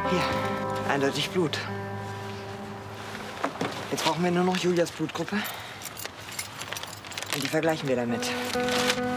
Hier, eindeutig Blut. Jetzt brauchen wir nur noch Julias Blutgruppe. Und die vergleichen wir damit.